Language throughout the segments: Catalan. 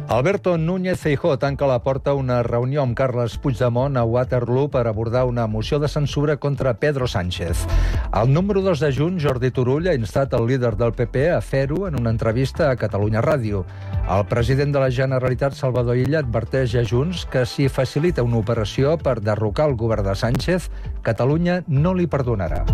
Alberto Núñez Feijóo tanca la porta a una reunió amb Carles Puigdemont a Waterloo per abordar una moció de censura contra Pedro Sánchez. El número 2 de Junts, Jordi Turull, ha instat el líder del PP a fer-ho en una entrevista a Catalunya Ràdio. El president de la Generalitat, Salvador Illa, adverteix a Junts que si facilita una operació per derrocar el govern de Sánchez, Catalunya no li perdonarà.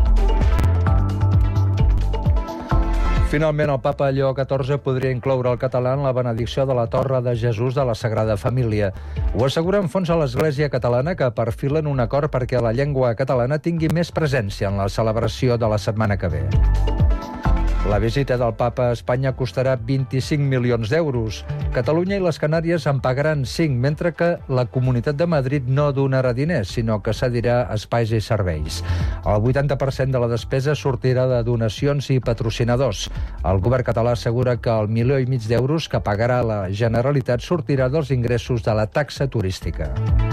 Finalment, el papa Lleó XIV podria incloure el català en la benedicció de la Torre de Jesús de la Sagrada Família. Ho asseguren fonts a l'Església catalana, que perfilen un acord perquè la llengua catalana tingui més presència en la celebració de la setmana que ve. La visita del papa a Espanya costarà 25 milions d'euros. Catalunya i les Canàries en pagaran 5, mentre que la Comunitat de Madrid no donarà diners, sinó que cedirà espais i serveis. El 80% de la despesa sortirà de donacions i patrocinadors. El govern català assegura que el 1,5 milió d'euros que pagarà la Generalitat sortirà dels ingressos de la taxa turística.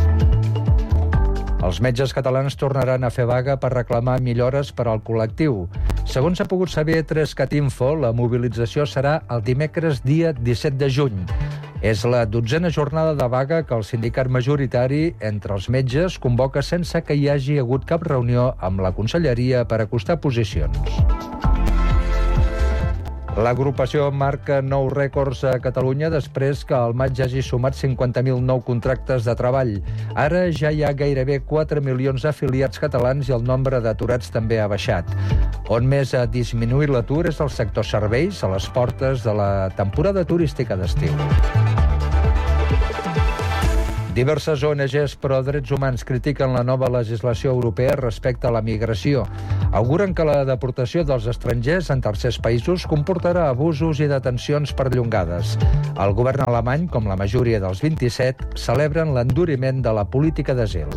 Els metges catalans tornaran a fer vaga per reclamar millores per al col·lectiu. Segons ha pogut saber 3CatInfo, la mobilització serà el dimecres dia 17 de juny. És la 12a jornada de vaga que el sindicat majoritari entre els metges convoca sense que hi hagi hagut cap reunió amb la Conselleria per acostar posicions. L'agrupació marca nous rècords a Catalunya després que al maig hagi sumat 50.000 nous contractes de treball. Ara ja hi ha gairebé 4 milions d'afiliats catalans i el nombre d'aturats també ha baixat. On més ha disminuït l'atur és el sector serveis, a les portes de la temporada turística d'estiu. Diverses ONGs pro drets humans critiquen la nova legislació europea respecte a la migració. Auguren que la deportació dels estrangers en tercers països comportarà abusos i detencions perllongades. El govern alemany, com la majoria dels 27, celebren l'enduriment de la política d'asil.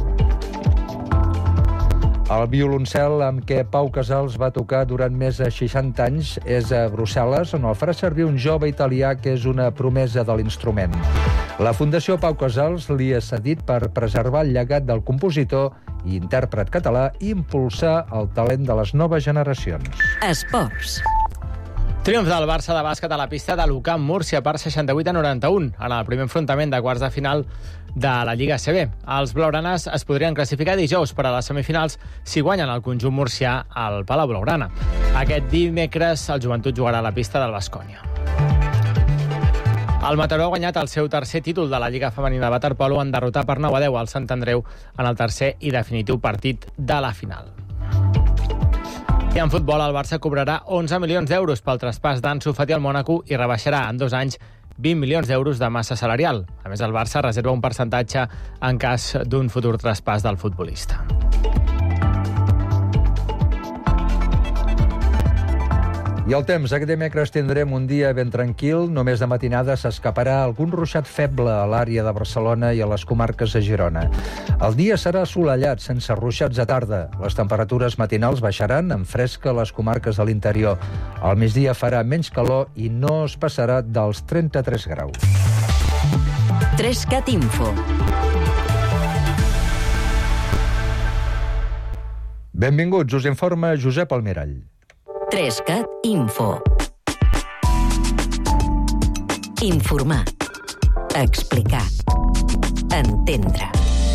El violoncel amb què Pau Casals va tocar durant més de 60 anys és a Brussel·les, on el farà servir un jove italià que és una promesa de l'instrument. La Fundació Pau Casals li ha cedit per preservar el llegat del compositor i intèrpret català i impulsar el talent de les noves generacions. Esports. Triomf del Barça de bàsquet a la pista de l'UCAM Múrcia per 68-91 en el primer enfrontament de quarts de final de la Lliga ACB. Els blaugranes es podrien classificar dijous per a les semifinals si guanyen el conjunt murcià al Palau Blaugrana. Aquest dimecres el Joventut jugarà a la pista del Baskonia. El Mataró ha guanyat el seu tercer títol de la Lliga Femenina de Waterpolo en derrotar per 9-10 al Sant Andreu en el tercer i definitiu partit de la final. I en futbol, el Barça cobrarà 11 milions d'euros pel traspàs d'Ansu Fati al Mònaco i rebaixarà en 2 anys 20 milions d'euros de massa salarial. A més, el Barça reserva un percentatge en cas d'un futur traspàs del futbolista. I el temps, aquest dimecres tindrem un dia ben tranquil, només de matinada s'escaparà algun ruixat feble a l'àrea de Barcelona i a les comarques de Girona. El dia serà assolellat, sense ruixats a tarda. Les temperatures matinals baixaran amb fresca a les comarques de l'interior. Al migdia farà menys calor i no es passarà dels 33 graus. 3CatInfo. Benvinguts, us informa Josep Almirall. 3CatInfo. Informar. Explicar. Entendre.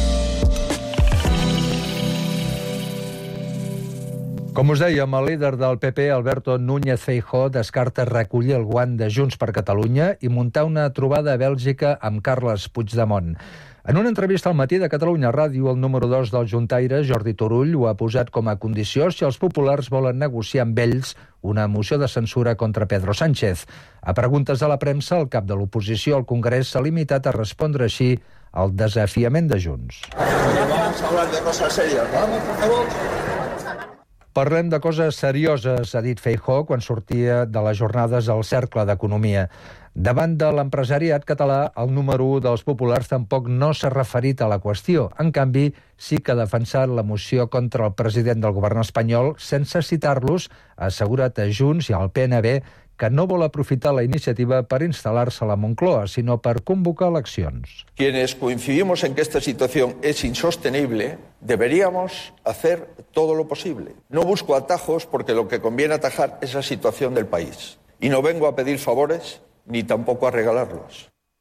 Com us dèiem, el líder del PP, Alberto Núñez Feijóo, descarta recollir el guant de Junts per Catalunya i muntar una trobada a Bèlgica amb Carles Puigdemont. En una entrevista al matí de Catalunya Ràdio, el número 2 del juntaire, Jordi Turull, ho ha posat com a condició si els populars volen negociar amb ells una moció de censura contra Pedro Sánchez. A preguntes a la premsa, el cap de l'oposició al Congrés s'ha limitat a respondre així al desafiament de Junts. Vamos a hablar de cosas serias, vamos, por favor. Parlem de coses serioses, ha dit Feijóo quan sortia de les jornades al Cercle d'Economia. Davant de l'empresariat català, el número 1 dels populars tampoc no s'ha referit a la qüestió. En canvi, sí que ha defensat la moció contra el president del govern espanyol sense citar-los, ha assegurat a Junts i al PNB que no vol aprofitar la iniciativa per instal·lar-se a la Moncloa, sinó per convocar eleccions. Quienes coincidimos en que esta situación es insostenible, deberíamos hacer todo lo posible. No busco atajos porque lo que conviene atajar es la situación del país. Y no vengo a pedir favores ni tampoco a regalarlos.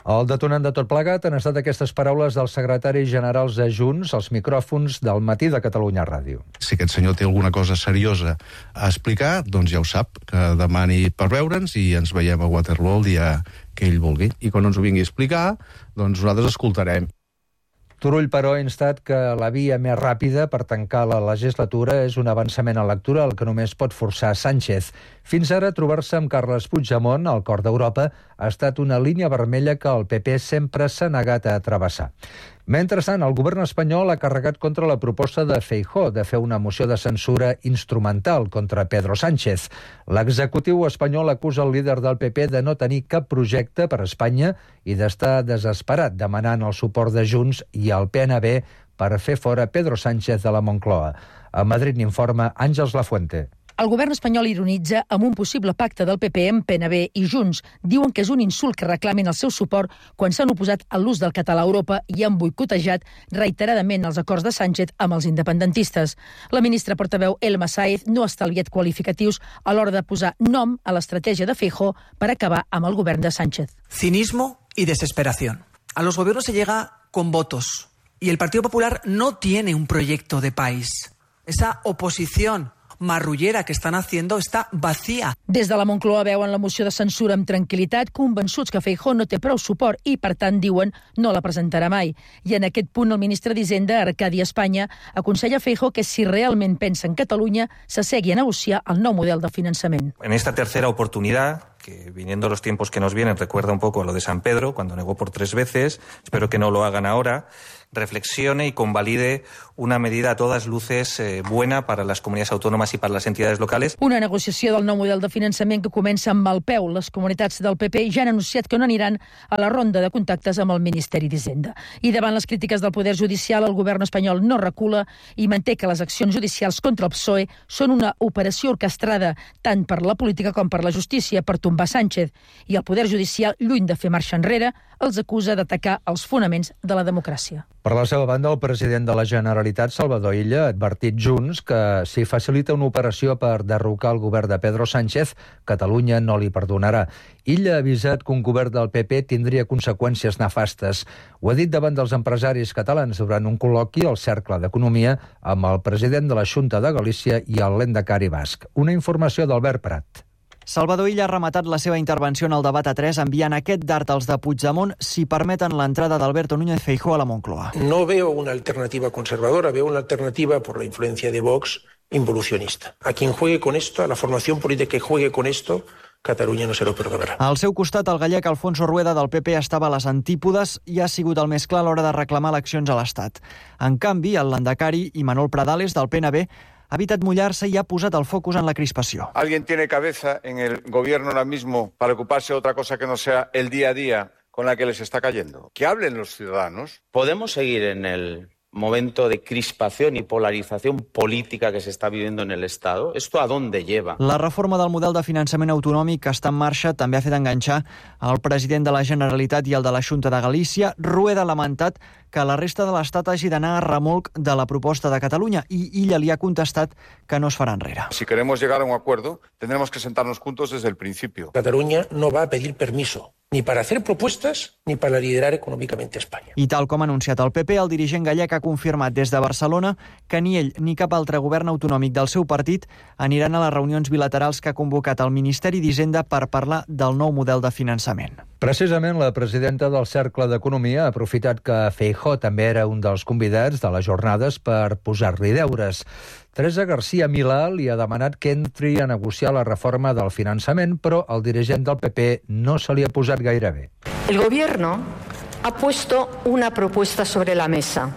El detonant de tot plegat han estat aquestes paraules dels secretaris generals de Junts als micròfons del Matí de Catalunya Ràdio. Si aquest senyor té alguna cosa seriosa a explicar, doncs ja ho sap, que demani per veure'ns i ens veiem a Waterloo el dia que ell vulgui. I quan ens ho vingui a explicar, doncs nosaltres escoltarem. Turull, però, ha instat que la via més ràpida per tancar la legislatura és un avançament electoral que només pot forçar Sánchez. Fins ara, trobar-se amb Carles Puigdemont, al cor d'Europa, ha estat una línia vermella que el PP sempre s'ha negat a travessar. Mentrestant, el govern espanyol ha carregat contra la proposta de Feijóo de fer una moció de censura instrumental contra Pedro Sánchez. L'executiu espanyol acusa el líder del PP de no tenir cap projecte per a Espanya i d'estar desesperat demanant el suport de Junts i el PNB per fer fora Pedro Sánchez de la Moncloa. A Madrid n'informa Àngels Lafuente. El govern espanyol ironitza amb un possible pacte del PP amb PNB i Junts. Diuen que és un insult que reclamin el seu suport quan s'han oposat a l'ús del català a Europa i han boicotejat reiteradament els acords de Sánchez amb els independentistes. La ministra portaveu Elma Sáez no ha estalviat qualificatius a l'hora de posar nom a l'estratègia de Feijóo per acabar amb el govern de Sánchez. Cinismo y desesperación. A los gobiernos se llega con votos y el Partido Popular no tiene un proyecto de país. Esa oposición marrullera que estan haciendo està vacía. Des de la Moncloa veuen la moció de censura amb tranquil·litat, convençuts que Feijóo no té prou suport i, per tant, diuen, no la presentarà mai. I en aquest punt el ministre d'Hisenda, Arcadi Espanya, aconsella a Feijóo que si realment pensa en Catalunya, s'assegui a negociar el nou model de finançament. En esta tercera oportunidad, que viniendo los tiempos que nos vienen recuerda un poco a lo de San Pedro, cuando negó por 3 veces, espero que no lo hagan ahora, reflexione y convalide una medida a todas luces buena para las comunidades autónomas y para las entidades locales. Una negociació del nou model de finançament que comença amb mal peu. Les comunitats del PP ja han anunciat que no aniran a la ronda de contactes amb el Ministeri d'Hisenda. I davant les crítiques del Poder Judicial, el govern espanyol no recula i manté que les accions judicials contra el PSOE són una operació orquestrada tant per la política com per la justícia per tombar Sánchez. I el Poder Judicial, lluny de fer marxa enrere, els acusa d'atacar els fonaments de la democràcia. Per la seva banda, el president de la Generalitat, Salvador Illa, ha advertit Junts que si facilita una operació per derrocar el govern de Pedro Sánchez, Catalunya no li perdonarà. Illa ha avisat que un govern del PP tindria conseqüències nefastes. Ho ha dit davant dels empresaris catalans durant un col·loqui al Cercle d'Economia amb el president de la Xunta de Galícia i el Lehendakari basc. Una informació d'Albert Prat. Salvador Illa ha rematat la seva intervenció en el debat a 3 enviant aquest dart als de Puigdemont si permeten l'entrada d'Alberto Núñez Feijóo a la Moncloa. No veo una alternativa conservadora, veo una alternativa por la influencia de Vox involucionista. A quien juegue con esto, a la formación política que juegue con esto, Catalunya no se lo perdonarà. Al seu costat, el gallec Alfonso Rueda del PP estava a les antípodes i ha sigut el més clar a l'hora de reclamar eleccions a l'Estat. En canvi, el Lehendakari i Manuel Pradales del PNB ha evitat mullar-se i ha posat el focus en la crispació. ¿Alguien tiene cabeza en el gobierno ahora mismo para ocuparse de otra cosa que no sea el día a día con la que les está cayendo? Que hablen los ciudadanos. ¿Podemos seguir en el momento de crispación y polarización política que se está viviendo en el Estado? ¿Esto a dónde lleva? La reforma del model de finançament autonòmic que està en marxa també ha fet enganxar el president de la Generalitat i el de la Xunta de Galícia. Rueda ha lamentat que la resta de l'Estat hagi d'anar a remolc de la proposta de Catalunya i Illa li ha contestat que no es farà enrere. Si queremos llegar a un acuerdo, tendremos que sentarnos juntos desde el principio. Catalunya no va a pedir permiso ni para hacer propuestas ni para liderar econòmicament Espanya. I tal com ha anunciat el PP, el dirigent gallec ha confirmat des de Barcelona que ni ell ni cap altre govern autonòmic del seu partit aniran a les reunions bilaterals que ha convocat el Ministeri d'Hisenda per parlar del nou model de finançament. Precisament la presidenta del Cercle d'Economia ha aprofitat que Feijóo també era un dels convidats de les jornades per posar-li deures. Teresa García Milà li ha demanat que entri a negociar la reforma del finançament, però el dirigent del PP no se li ha posat gaire bé. El gobierno ha puesto una propuesta sobre la mesa.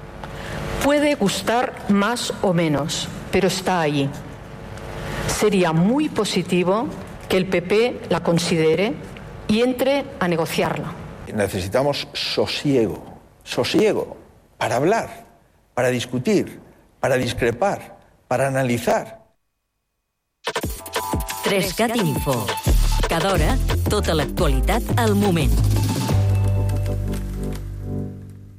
Puede gustar más o menos, pero está ahí. Sería muy positivo que el PP la considere y entre a negociarla. Necesitamos sosiego para hablar, para discutir, para discrepar, para analizar. 3CAT Info. Cada hora, tota l'actualitat al moment.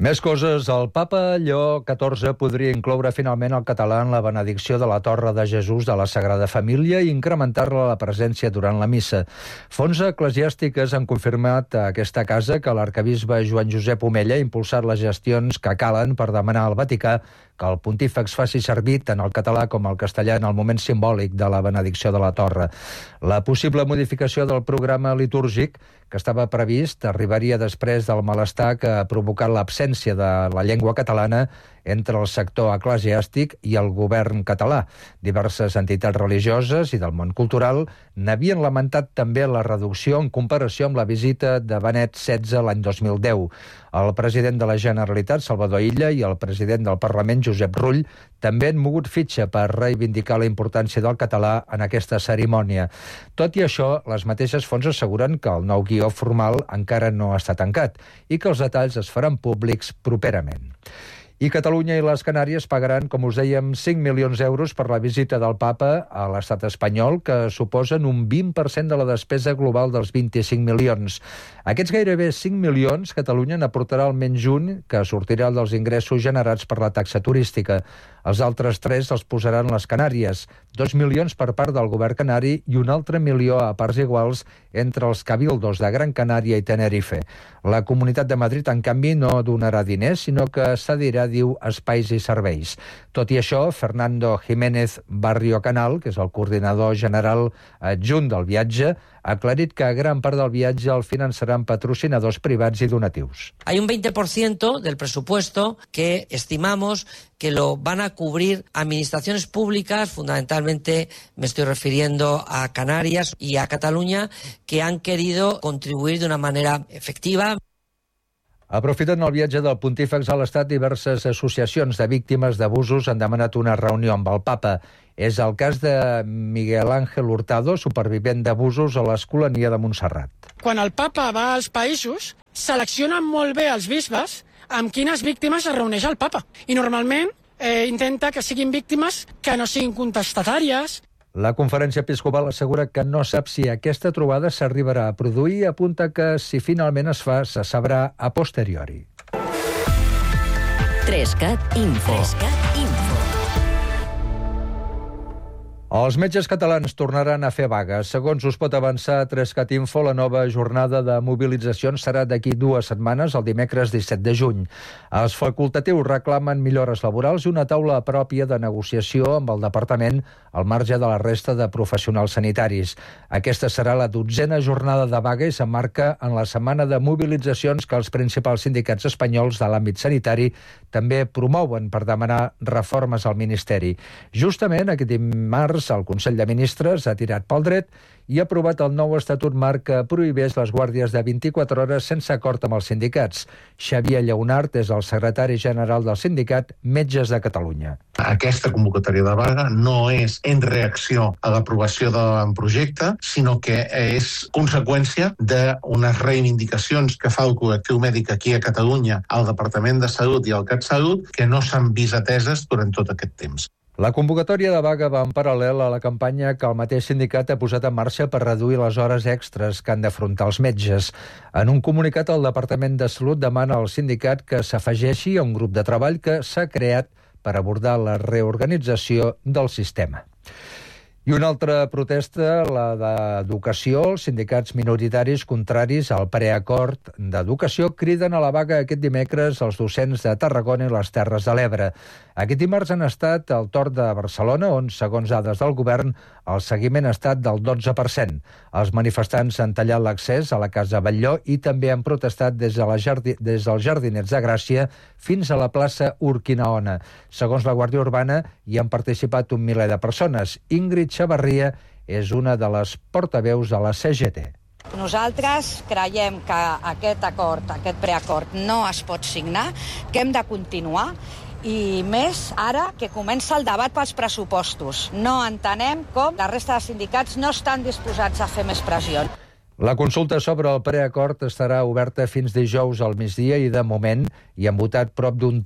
Més coses. El papa Lleó XIV podria incloure finalment el català en la benedicció de la Torre de Jesús de la Sagrada Família i incrementar-la la presència durant la missa. Fonts eclesiàstiques han confirmat a aquesta casa que l'arcabisbe Joan Josep Omella ha impulsat les gestions que calen per demanar al Vaticà que el pontífex faci servir tant el català com el castellà en el moment simbòlic de la benedicció de la Torre. La possible modificació del programa litúrgic que estava previst arribaria després del malestar que ha provocat l'absència de la llengua catalana entre el sector eclesiàstic i el govern català. Diverses entitats religioses i del món cultural n'havien lamentat també la reducció en comparació amb la visita de Benet XVI l'any 2010. El president de la Generalitat, Salvador Illa, i el president del Parlament, Josep Rull, també han mogut fitxa per reivindicar la importància del català en aquesta cerimònia. Tot i això, les mateixes fonts asseguren que el nou guió formal encara no està tancat i que els detalls es faran públics properament. I Catalunya i les Canàries pagaran, com us dèiem, 5 milions d'euros per la visita del papa a l'estat espanyol, que suposen un 20% de la despesa global dels 25 milions. Aquests gairebé 5 milions, Catalunya n'aportarà almenys un, que sortirà dels ingressos generats per la taxa turística. Els altres 3 els posaran les Canàries, 2 milions per part del govern canari i un altre milió a parts iguals entre els cabildos de Gran Canària i Tenerife. La Comunitat de Madrid, en canvi, no donarà diners, sinó que cedirà, diu, espais i serveis. Tot i això, Fernando Jiménez Barrio Canal, que és el coordinador general adjunt del viatge, ha aclarit que gran part del viatge el finançaran patrocinadors privats i donatius. Hay un 20% del presupuesto que estimamos que lo van a cubrir administraciones públicas, fundamentalmente me estoy refiriendo a Canarias y a Cataluña, que han querido contribuir de una manera efectiva. Aprofitant el viatge del pontífex a l'Estat, diverses associacions de víctimes d'abusos han demanat una reunió amb el papa. És el cas de Miguel Ángel Hurtado, supervivent d'abusos a l'Escolania de Montserrat. Quan el papa va als països, seleccionen molt bé els bisbes amb quines víctimes es reuneix el papa. I normalment intenta que siguin víctimes que no siguin contestatàries. La Conferència Episcopal assegura que no sap si aquesta trobada s'arribarà a produir i apunta que si finalment es fa, se sabrà a posteriori. 3CAT Info. Els metges catalans tornaran a fer vaga. Segons us pot avançar 3CAT Info, la nova jornada de mobilitzacions serà d'aquí 2 setmanes, el dimecres 17 de juny. Els facultatius reclamen millores laborals i una taula pròpia de negociació amb el departament al marge de la resta de professionals sanitaris. Aquesta serà la 12a jornada de vaga i s'emmarca en la setmana de mobilitzacions que els principals sindicats espanyols de l'àmbit sanitari també promouen per demanar reformes al Ministeri. Justament aquest dimarts el Consell de Ministres ha tirat pel dret i ha aprovat el nou estatut marc que prohibeix les guàrdies de 24 hores sense acord amb els sindicats. Xavier Lleonart és el secretari general del sindicat Metges de Catalunya. Aquesta convocatòria de vaga no és en reacció a l'aprovació de l'avantprojecte, sinó que és conseqüència d'unes reivindicacions que fa el col·lectiu mèdic aquí a Catalunya, al Departament de Salut i al CatSalut, que no s'han vist ateses durant tot aquest temps. La convocatòria de vaga va en paral·lel a la campanya que el mateix sindicat ha posat en marxa per reduir les hores extres que han d'afrontar els metges. En un comunicat, el Departament de Salut demana al sindicat que s'afegeixi a un grup de treball que s'ha creat per abordar la reorganització del sistema. I una altra protesta, la d'educació. Els sindicats minoritaris contraris al preacord d'educació criden a la vaga aquest dimecres els docents de Tarragona i les Terres de l'Ebre. Aquest dimarts han estat al torn de Barcelona, on, segons dades del govern, el seguiment ha estat del 12%. Els manifestants han tallat l'accés a la Casa Batlló i també han protestat des dels Jardinets de Gràcia fins a la plaça Urquinaona. Segons la Guàrdia Urbana, hi han participat 1 miler de persones. Ingrid Xavarria és una de les portaveus de la CGT. Nosaltres creiem que aquest acord, aquest preacord, no es pot signar, que hem de continuar, i més ara que comença el debat pels pressupostos. No entenem com la resta de sindicats no estan disposats a fer més pressió. La consulta sobre el preacord estarà oberta fins dijous al migdia i, de moment, hi han votat prop d'un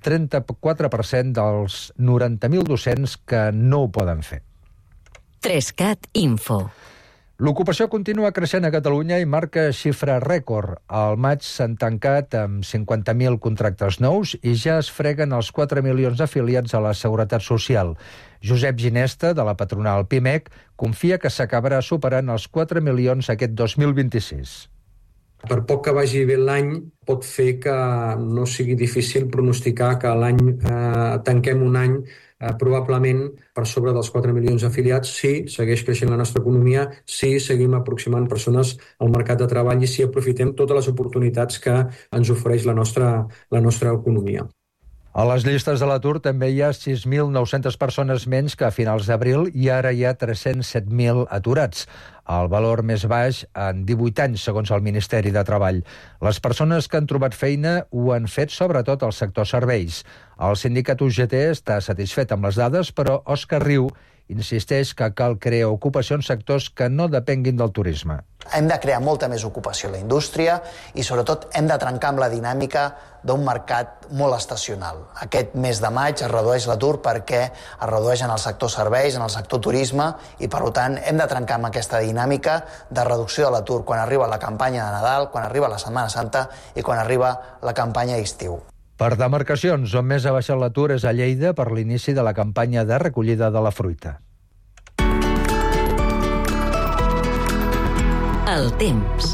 34% dels 90.000 docents que no ho poden fer. 3CAT Info. L'ocupació continua creixent a Catalunya i marca xifra rècord. Al maig s'han tancat amb 50.000 contractes nous i ja es freguen els 4 milions afiliats a la Seguretat Social. Josep Ginesta, de la patronal PIMEC, confia que s'acabarà superant els 4 milions aquest 2026. Per poc que vagi bé l'any, pot fer que no sigui difícil pronosticar que l'any tanquem un any probablement per sobre dels 4 milions afiliats, si segueix creixent la nostra economia, si seguim aproximant persones al mercat de treball i si aprofitem totes les oportunitats que ens ofereix la nostra economia. A les llistes de l'atur també hi ha 6.900 persones menys que a finals d'abril i ara hi ha 307.000 aturats, el valor més baix en 18 anys, segons el Ministeri de Treball. Les persones que han trobat feina ho han fet sobretot al sector serveis. El sindicat UGT està satisfet amb les dades, però Òscar Riu insisteix que cal crear ocupació en sectors que no depenguin del turisme. Hem de crear molta més ocupació a la indústria i, sobretot, hem de trencar amb la dinàmica d'un mercat molt estacional. Aquest mes de maig es redueix l'atur perquè es redueix en el sector serveis, en el sector turisme i, per tant, hem de trencar amb aquesta dinàmica de reducció de l'atur quan arriba la campanya de Nadal, quan arriba la Setmana Santa i quan arriba la campanya d'estiu. Per demarcacions, on més ha baixat l'atur és a Lleida per l'inici de la campanya de recollida de la fruita. El temps.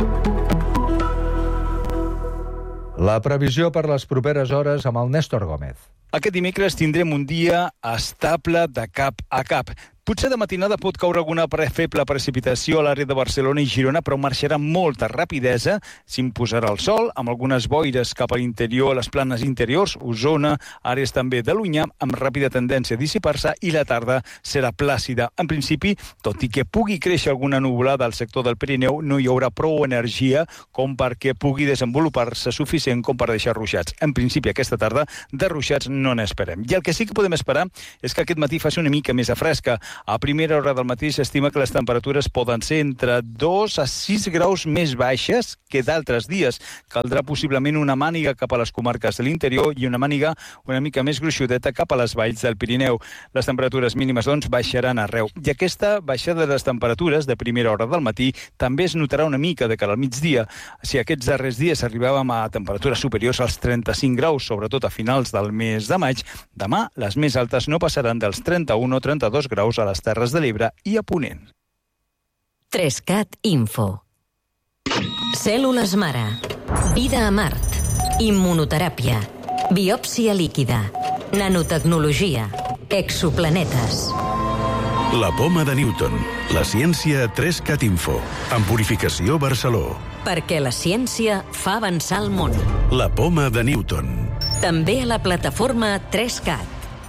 La previsió per les properes hores amb el Néstor Gómez. Aquest dimecres tindrem un dia estable de cap a cap. Potser de matinada pot caure alguna feble precipitació a l'àrea de Barcelona i Girona, però marxarà amb molta rapidesa, s'imposarà el sol, amb algunes boires cap a l'interior, a les planes interiors, Osona, àrees també de l'Unyà, amb ràpida tendència a dissipar-se, i la tarda serà plàcida. En principi, tot i que pugui créixer alguna nuvolada al sector del Pirineu, no hi haurà prou energia com perquè pugui desenvolupar-se suficient com per deixar ruixats. En principi, aquesta tarda, de ruixats no n'esperem. I el que sí que podem esperar és que aquest matí faci una mica més a fresca. A primera hora del matí s'estima que les temperatures poden ser entre 2 a 6 graus més baixes que d'altres dies. Caldrà possiblement una màniga cap a les comarques de l'interior i una màniga una mica més gruixudeta cap a les valls del Pirineu. Les temperatures mínimes, doncs, baixaran arreu. I aquesta baixada de les temperatures de primera hora del matí també es notarà una mica de cara al migdia. Si aquests darrers dies arribàvem a temperatures superiors als 35 graus, sobretot a finals del mes de maig, demà les més altes no passaran dels 31 o 32 graus a les Terres de l'Ebre i a Ponent. 3CAT Info. Cèl·lules mare. Vida a Mart. Immunoteràpia. Biòpsia líquida. Nanotecnologia. Exoplanetes. La poma de Newton. La ciència 3CAT Info. En Purificació Barceló. Perquè la ciència fa avançar el món. La poma de Newton. També a la plataforma 3CAT.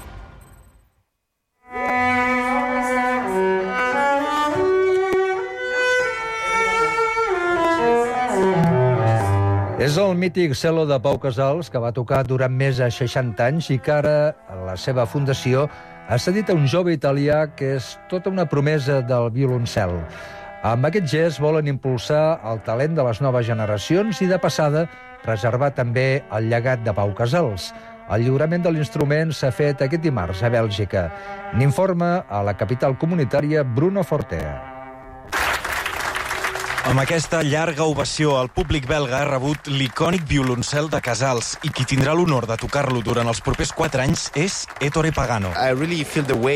És el mític cello de Pau Casals, que va tocar durant més de 60 anys i que ara la seva fundació ha cedit a un jove italià que és tota una promesa del violoncel. Amb aquest gest volen impulsar el talent de les noves generacions i, de passada, preservar també el llegat de Pau Casals. El lliurament de l'instrument s'ha fet aquest dimarts a Bèlgica. N'informa a la capital comunitària Bruno Fortea. Amb aquesta llarga ovació, el públic belga ha rebut l'icònic violoncel de Casals i qui tindrà l'honor de tocar-lo durant els propers 4 anys és Ettore Pagano. He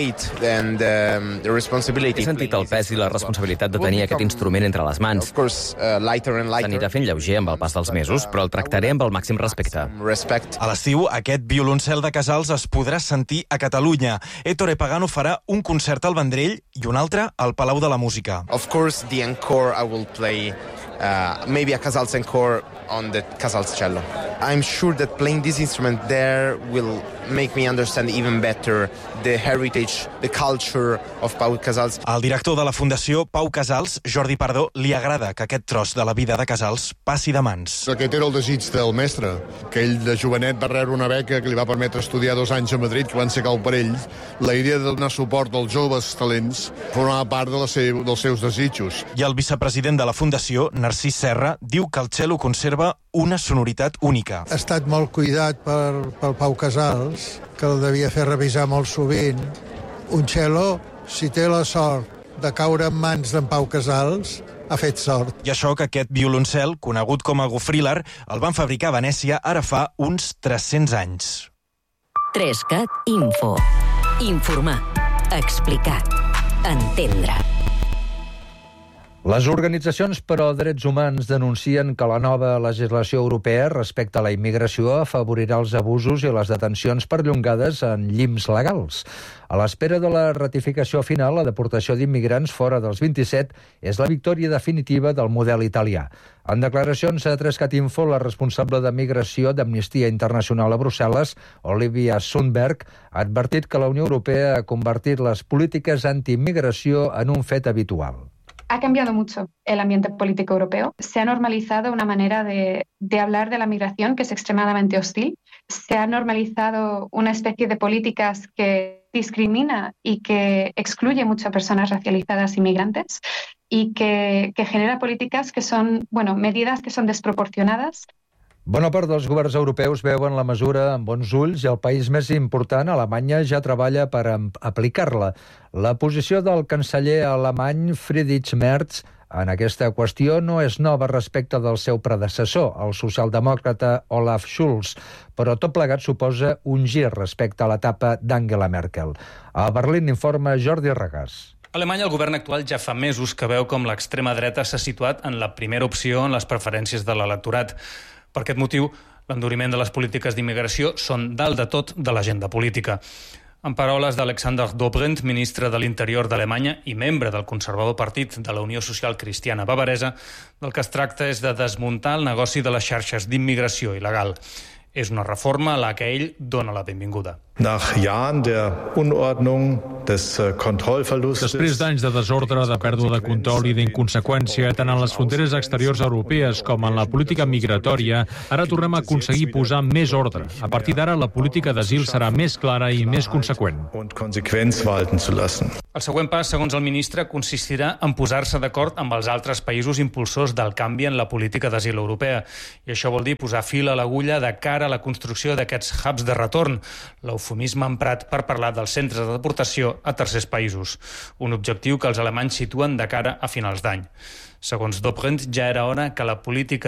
sentit el pes i la responsabilitat de tenir aquest instrument entre les mans. S'anirà fent lleuger amb el pas dels mesos, però el tractaré amb el màxim respecte. A l'estiu, aquest violoncel de Casals es podrà sentir a Catalunya. Ettore Pagano farà un concert al Vendrell i un altre al Palau de la Música. Of course, the encore I will play maybe a Casals encore on the Casals cello. I'm sure that playing this instrument there will make me understand even better the heritage, the culture of Pau Casals. Al director de la Fundació Pau Casals, Jordi Pardo, li agrada que aquest tros de la vida de Casals passi de mans. Aquest era el desig del mestre, que ell de jovenet va rebre una beca que li va permetre estudiar 2 anys a Madrid, que van ser cal per ell. La idea de donar suport als joves talents formava part dels seus desitjos. I el vicepresident de la Fundació, Narcís Serra, diu que el cello conserva una sonoritat única. Ha estat molt cuidat pel Pau Casals, que el devia fer revisar molt sovint. Un cello, si té la sort de caure en mans d'en Pau Casals ha fet sort. I això que aquest violoncel, conegut com a Gofrilar, el van fabricar a Venècia ara fa uns 300 anys. 3CAT Info. Informar. Explicar. Entendre. Les organitzacions pro drets humans denuncien que la nova legislació europea respecte a la immigració afavorirà els abusos i les detencions perllongades en llims legals. A l'espera de la ratificació final, la deportació d'immigrants fora dels 27 és la victòria definitiva del model italià. En declaracions a 3CAT Info, la responsable de migració d'Amnistia Internacional a Brussel·les, Olivia Sundberg, ha advertit que la Unió Europea ha convertit les polítiques antiimmigració en un fet habitual. Ha cambiado mucho el ambiente político europeo. Se ha normalizado una manera de hablar de la migración que es extremadamente hostil. Se ha normalizado una especie de políticas que discrimina y que excluye mucho a personas racializadas y migrantes y que genera políticas que son, medidas que son desproporcionadas. Bona part dels governs europeus veuen la mesura amb bons ulls i el país més important, Alemanya, ja treballa per aplicar-la. La posició del canceller alemany Friedrich Merz en aquesta qüestió no és nova respecte del seu predecessor, el socialdemòcrata Olaf Scholz, però tot plegat suposa un gir respecte a l'etapa d'Angela Merkel. A Berlín informa Jordi Regàs. A Alemanya, el govern actual ja fa mesos que veu com l'extrema dreta s'ha situat en la primera opció en les preferències de l'electorat. Per aquest motiu, l'enduriment de les polítiques d'immigració són dalt de tot de l'agenda política. En paraules d'Alexander Dobrindt, ministre de l'Interior d'Alemanya i membre del conservador partit de la Unió Social Cristiana Bavaresa, del que es tracta és de desmuntar el negoci de les xarxes d'immigració il·legal. És una reforma a la que ell dona la benvinguda. Després d'anys de desordre, de pèrdua de control i d'inconseqüència, tant en les fronteres exteriors europees com en la política migratòria, ara tornem a aconseguir posar més ordre. A partir d'ara, la política d'asil serà més clara i més conseqüent. El següent pas, segons el ministre, consistirà en posar-se d'acord amb els altres països impulsors del canvi en la política d'asil europea. I això vol dir posar fil a l'agulla de cara a la construcció d'aquests hubs de retorn, l'eufemisme emprat per parlar dels centres de deportació a tercers països, un objectiu que els alemanys situen de cara a finals d'any. Segons Dobrindt, ja era hora que la política